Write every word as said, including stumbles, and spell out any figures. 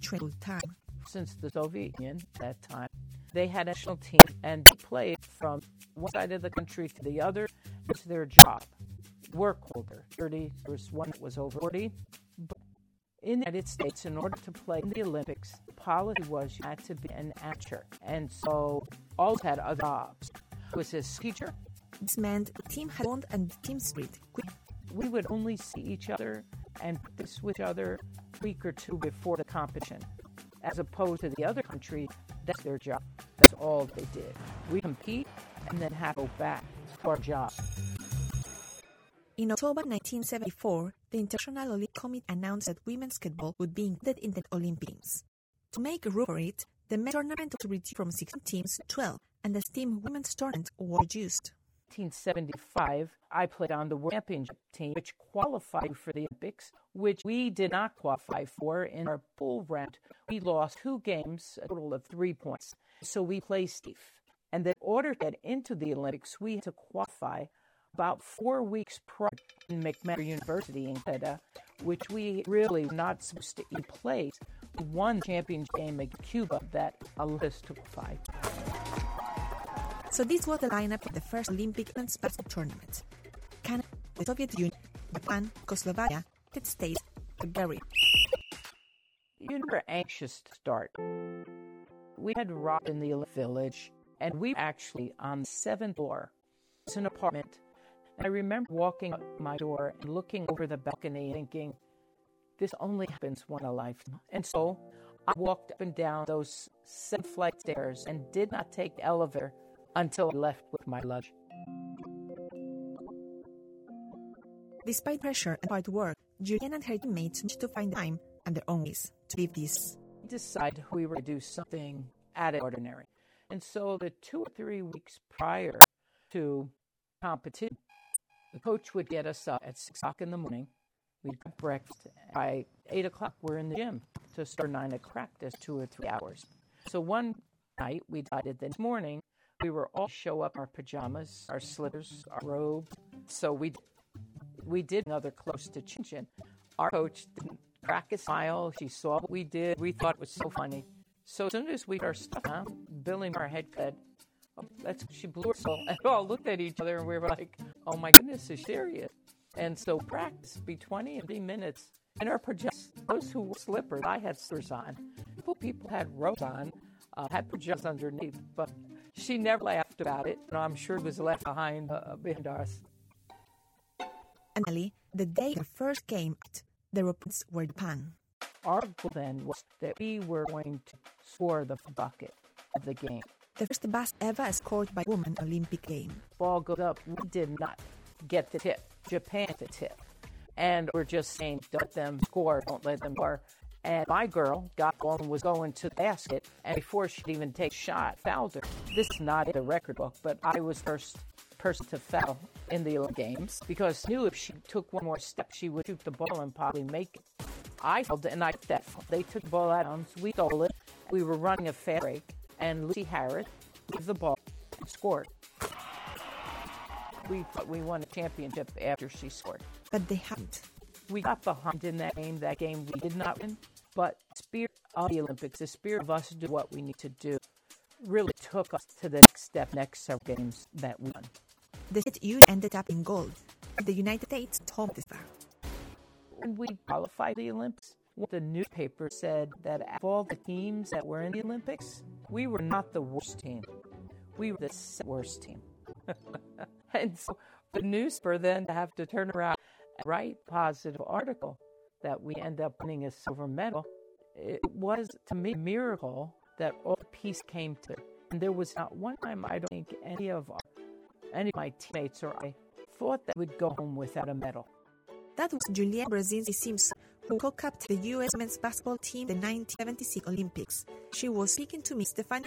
trained full time. Since the Soviet Union at that time, they had a national team and they played from one side of the country to the other. It's their job. Work older, thirty, there was one that was over forty. But in the United States, in order to play in the Olympics, the policy was you had to be an amateur. And so all had other jobs. It was his teacher. This meant the team had bond and the team spirit. We would only see each other and practice with each other a week or two before the competition. As opposed to the other country, that's their job. That's all they did. We compete and then have to go back to our job. In October nineteen seventy-four, the International Olympic Committee announced that women's basketball would be included in the Olympic Games. To make room for it, the men's tournament was reduced from sixteen teams to twelve, and the steam women's tournament was reduced. In nineteen seventy-five, I played on the World Championship team, which qualified for the Olympics, which we did not qualify for. In our pool round, we lost two games, a total of three points. So we placed eighth. And in order to get into the Olympics, we had to qualify about four weeks prior in McMaster University in Canada, which we really were not supposed to even play. We won the championship game against Cuba that allowed us to qualify. So this was the lineup for the first Olympic men's basketball tournament. Canada, the Soviet Union, Japan, Czechoslovakia, United States, Bulgaria. You were anxious to start. We had arrived in the Olympic Village, and we were actually on the seventh floor. It's an apartment. And I remember walking up my door and looking over the balcony thinking, this only happens once in a lifetime. And so I walked up and down those seven flight stairs and did not take the elevator until I left with my luggage. Despite pressure and hard work, Julianne and her teammates managed to find time and their own ways to live this. We decided we were to do something out of the ordinary. And so the two or three weeks prior to competition, the coach would get us up at six o'clock in the morning. We'd have breakfast. By eight o'clock, we're in the gym to start nine o'clock practice, two or three hours. So one night, we decided that this morning, we were all show up in our pajamas, our slippers, our robes. So we we did another close to change. Our coach didn't crack a smile. She saw what we did. We thought it was so funny. So as soon as we got our stuff on, Billy, our head said, oh, that's, she blew her soul. And we all looked at each other and we were like, oh my goodness, is she serious? And so practice be twenty and thirty minutes in our pajamas. Those who wore slippers, I had slippers on. People had robes on, uh, had pajamas underneath, but she never laughed about it. And I'm sure it was left behind, uh, behind us. Finally, the day of the first game, the opponents were Japan. Our goal then was that we were going to score the bucket of the game. The first basket ever scored by a woman Olympic game. Ball goes up. We did not get the tip. Japan the tip. And we're just saying, don't let them score. Don't let them score. And my girl got the ball and was going to the basket. And before she'd even take a shot, fouled her. This is not in the record book, but I was first person to foul in the Olympic Games because I knew if she took one more step, she would shoot the ball and probably make it. I held it and I took that. They took the ball out of bounds. We stole it. We were running a fast break, and Lucy Harris gave the ball and scored. We thought we won a championship after she scored. But they hadn't. We got behind in that game. That game we did not win. But the spirit of the Olympics, the spirit of us to do what we need to do, really took us to the next step, next several games that we won. The city ended up in gold. The United States home this far. When we qualified the Olympics, the newspaper said that of all the teams that were in the Olympics, we were not the worst team. We were the worst team. And so the newspaper then to have to turn around and write a positive article that we end up winning a silver medal, it was, to me, a miracle that all the pieces came to. And there was not one time I don't think any of our, any of my teammates or I thought that we'd go home without a medal. That was Julianne Brzezinski Simpson, who co-captained the U S men's basketball team in the nineteen seventy-six Olympics. She was speaking to me, Stefania